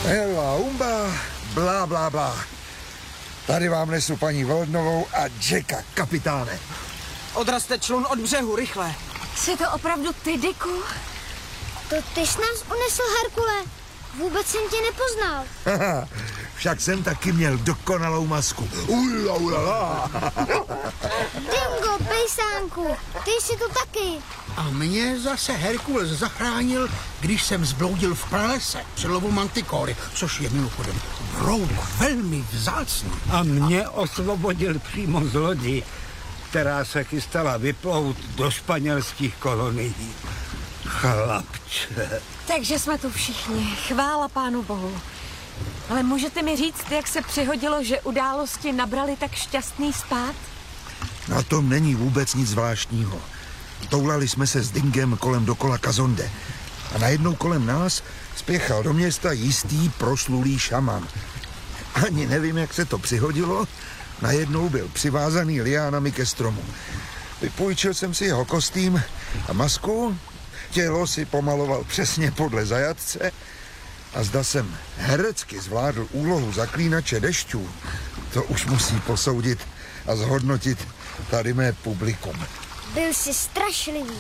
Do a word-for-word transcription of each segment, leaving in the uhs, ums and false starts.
Ela umba, blá, blá, blá. Tady vám nesu paní Volodnovou a Jacka, kapitáne. Odrazte člun od břehu, rychle. Jsi to opravdu ty, Dicku? To ty jsi nás unesl, Herkule. Vůbec jsem tě nepoznal. Však jsem taky měl dokonalou masku. Ula, ula, ula. Dingo, pejsánku, ty jsi tu taky. A mě zase Herkules zachránil, když jsem zbloudil v pralese při lovu mantikory, což je mimochodem brouk velmi vzácný. A mě osvobodil přímo z lodi, která se chystala vyplout do španělských kolonií. Chlapče. Takže jsme tu všichni. Chvála Pánu Bohu. Ale můžete mi říct, jak se přihodilo, že události nabrali tak šťastný spád? Na tom není vůbec nic zvláštního. Toulali jsme se s Dingem kolem dokola Kazonde. A najednou kolem nás spěchal do města jistý proslulý šaman. Ani nevím, jak se to přihodilo. Najednou byl přivázaný liánami ke stromu. Vypůjčil jsem si jeho kostým a masku. Tělo si pomaloval přesně podle zajatce. A zda jsem herecky zvládl úlohu zaklínače dešťů, to už musí posoudit a zhodnotit tady mé publikum. Byl jsi strašlivý.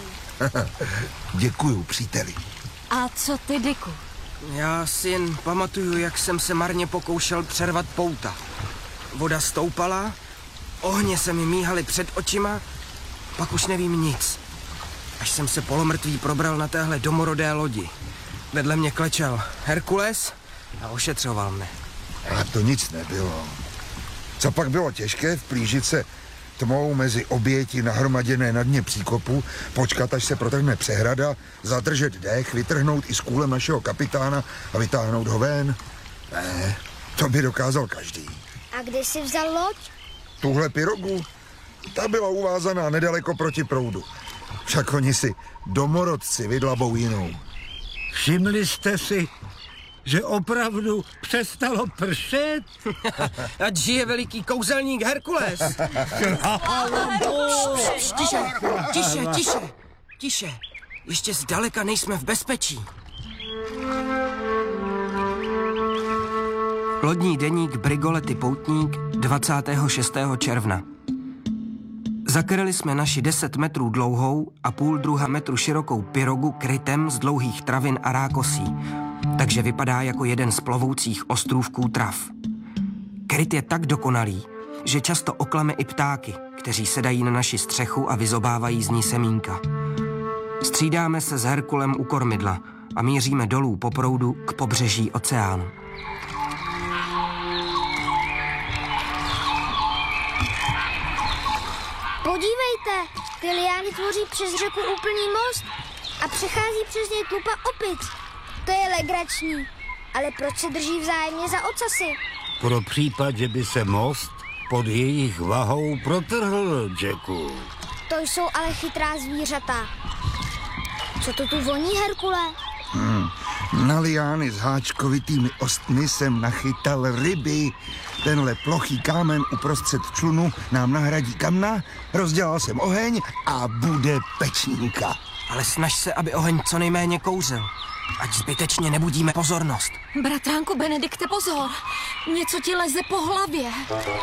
Děkuju, příteli. A co ty, Dicku? Já si jen pamatuju, jak jsem se marně pokoušel přervat pouta. Voda stoupala, ohně se mi míhaly před očima, pak už nevím nic. Až jsem se polomrtvý probral na téhle domorodé lodi. Vedle mě klečel Herkules a ošetřoval mne. A to nic nebylo. Co pak bylo těžké vplížit se tmou mezi oběti nahromaděné na dně příkopu, počkat, až se protrhne přehrada, zadržet dech, vytrhnout i s kůlem našeho kapitána a vytáhnout ho ven? Ne, to by dokázal každý. A kde jsi vzal loď? Tuhle pirogu, ta byla uvázaná nedaleko proti proudu. Však oni si domorodci vydlabou jinou. Všimli jste si, že opravdu přestalo pršet? Ať žije veliký kouzelník Herkules. Tiše, tiše, tiše, tiše. Ještě zdaleka nejsme v bezpečí. Lodní deník Brigolety Poutník dvacátého šestého června. Zakryli jsme naši deset metrů dlouhou a půl druha metru širokou pirogu krytem z dlouhých travin a rákosí, takže vypadá jako jeden z plovoucích ostrůvků trav. Kryt je tak dokonalý, že často oklame i ptáky, kteří sedají na naši střechu a vyzobávají z ní semínka. Střídáme se s Herkulem u kormidla a míříme dolů po proudu k pobřeží oceánu. Podívejte, ty liány tvoří přes řeku úplný most a přechází přes něj tlupa opic. To je legrační, ale proč se drží vzájemně za ocasy? Pro případ, že by se most pod jejich vahou protrhl, Jacku. To jsou ale chytrá zvířata. Co to tu voní, Herkule? Hmm. Na liány s háčkovitými ostmi jsem nachytal ryby. Tenhle plochý kámen uprostřed člunu nám nahradí kamna, rozdělal jsem oheň a bude pečníka. Ale snaž se, aby oheň co nejméně kouřil. Ať zbytečně nebudíme pozornost. Bratránku Benedikte, pozor! Něco ti leze po hlavě.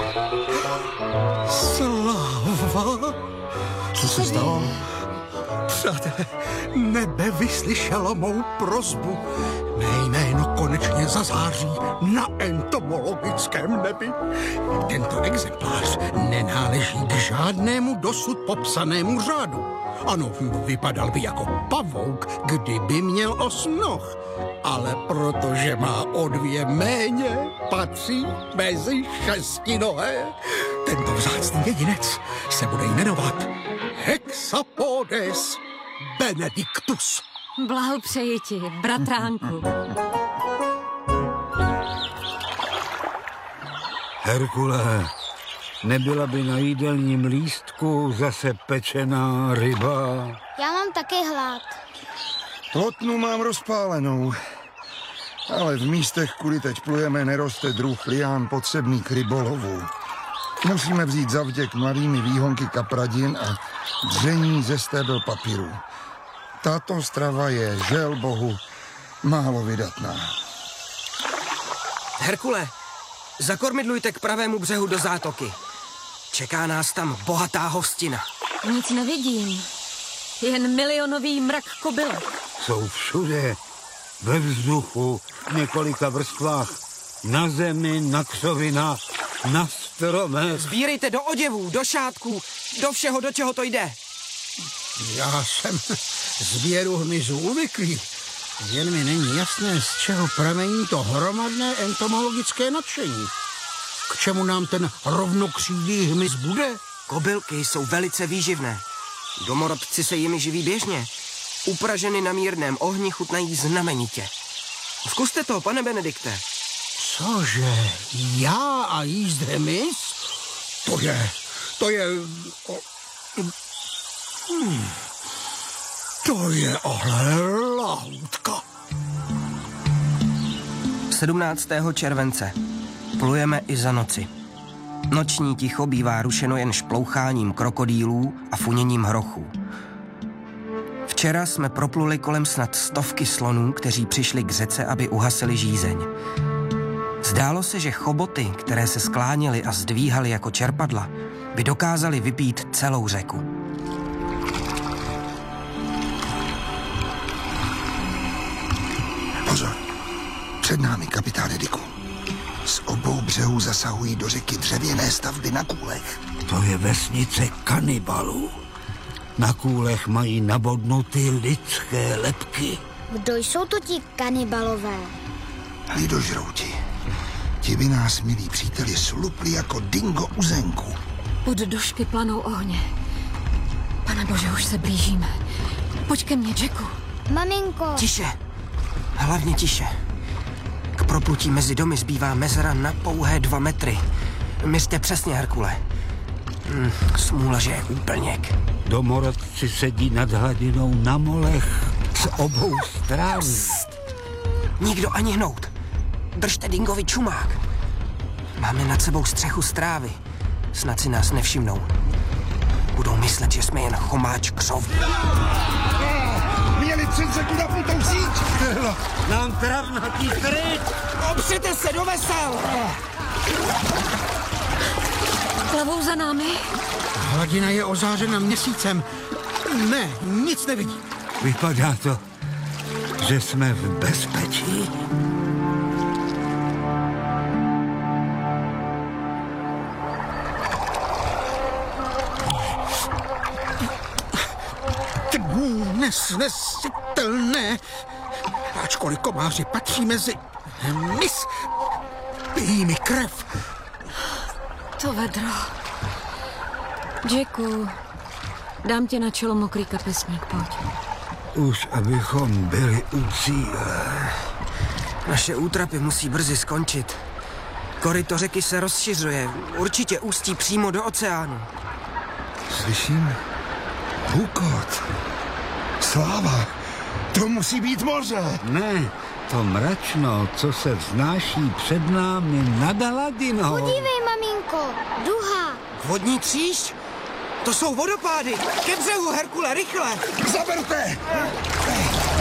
Sláva! Co se stalo? Přátelé, nebe vyslyšelo mou prosbu. Mé jméno konečně zazáří na entomologickém nebi. Tento exemplář nenáleží k žádnému dosud popsanému řádu. Ano, vypadal by jako pavouk, kdyby měl osm noh. Ale protože má o dvě méně, patří mezi šestinohé. Tento vzácný jedinec se bude jmenovat Hexapodes Benedictus. Blahopřeji ti, bratránku. Herkule, nebyla by na jídelním lístku zase pečená ryba? Já mám také hlad. Plotnu mám rozpálenou, ale v místech, kudy teď plujeme, neroste druh lián potřebný k rybolovu. Musíme vzít zavděk mladými výhonky kapradin a dření ze stébel papíru. Tato strava je, žel bohu, málo vydatná. Herkule, zakormidlujte k pravému břehu do zátoky. Čeká nás tam bohatá hostina. Nic nevidím. Jen milionový mrak kobylek. Jsou všude. Ve vzduchu, v několika vrstvách. Na zemi, na křovinách, na stromech. Sbírejte do oděvů, do šátků, do všeho, do čeho to jde. Já jsem sběru hmyzu uvyklý. Jen mi není jasné, z čeho pramení to hromadné entomologické nadšení. K čemu nám ten rovnokřídlý hmyz bude? Kobylky jsou velice výživné. Domorodci se jimi živí běžně. Upraženy na mírném ohni chutnají znamenitě. Zkuste to, pane Benedikte. Cože? Já a jíst hmyz? To je... to je... o- Hmm. To je ale lahůdka. sedmnáctého července. Plujeme i za noci. Noční ticho bývá rušeno jen šploucháním krokodýlů a funěním hrochů. Včera jsme propluli kolem snad stovky slonů, kteří přišli k řece, aby uhasili žízeň. Zdálo se, že choboty, které se skláněly a zdvíhaly jako čerpadla, by dokázaly vypít celou řeku. Pozor, před námi, kapitáne Dicku. Z obou břehů zasahují do řeky dřevěné stavby na kůlech. To je vesnice kanibalů. Na kůlech mají nabodnuty lidské lebky. Kdo jsou to ti kanibalové? Lidožrouti. Ti by nás, milí příteli, slupli jako dingo u zenku. Pod došky planou ohně. Pane Bože, už se blížíme. Pojď ke mně, Jacku. Maminko, Tiše, hlavně tiše. K proplutí mezi domy zbývá mezera na pouhé dva metry. Měřte přesně, Herkule. Hm, smůla, že je úplněk. Domorodci sedí nad hladinou na molech z obou stran. Nikdo ani hnout. Držte dingovi čumák. Máme nad sebou střechu z trávy. Snad si nás nevšimnou. Budou myslet, že jsme jen chomáč křoví. Měli před řeku napnutou síť. Nám travnatý kryt! Opřete se do vesel! Plavou za námi. Hladina je ozářena měsícem. Ne, nic nevidím. Vypadá to, že jsme v bezpečí. Nesnesitelné. Ačkoliv komáři patří mezi hmyz, pijí mi krev. To vedro. Jacku, dám tě na čelo mokrý kapesník, pojď. Už abychom byli u cíle. Naše útrapy musí brzy skončit. Koryto řeky se rozšiřuje. Určitě ústí přímo do oceánu. Slyším hukot. Sláva, to musí být moře. Ne, to mračno, co se vznáší před námi nad hladinou. podívej, maminko, duha. Vodní kříž? To jsou vodopády. Ke břehu, Herkule, rychle! Zaberte!